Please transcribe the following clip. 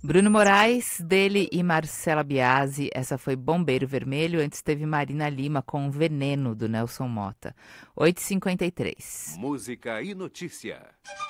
Bruno Moraes, dele e Marcela Biasi, essa foi Bombeiro Vermelho, antes teve Marina Lima com Veneno, do Nelson Mota. 8h53. Música e notícia.